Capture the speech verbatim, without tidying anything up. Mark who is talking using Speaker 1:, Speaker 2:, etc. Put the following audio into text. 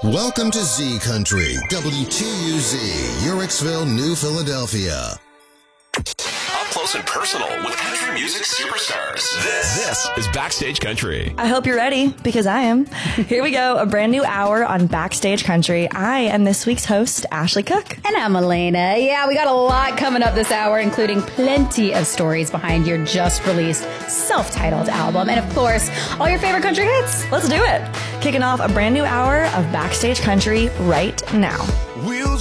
Speaker 1: Welcome to Z Country, W T U Z, Uhrichsville, New Philadelphia.
Speaker 2: Up close and personal with country music superstars. This, this is Backstage Country.
Speaker 3: I hope you're ready, because I am. Here we go, a brand new hour on Backstage Country. I am this week's host, Ashley Cook.
Speaker 4: And I'm Elena. Yeah, we got a lot coming up this hour, including plenty of stories behind your just-released self-titled album. And of course, all your favorite country hits.
Speaker 3: Let's do it. Kicking off a brand new hour of Backstage Country right now.